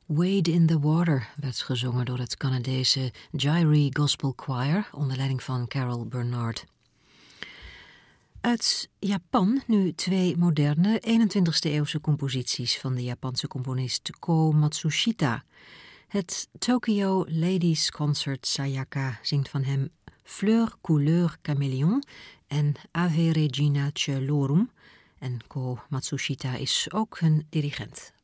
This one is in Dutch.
Wade in the Water werd gezongen door het Canadese Jairy Gospel Choir onder leiding van Carol Bernard. Uit Japan nu 2 moderne 21e-eeuwse composities van de Japanse componist Ko Matsushita. Het Tokyo Ladies Concert Sayaka zingt van hem Fleur Couleur Caméléon en Ave Regina Coelorum. En Ko Matsushita is ook hun dirigent.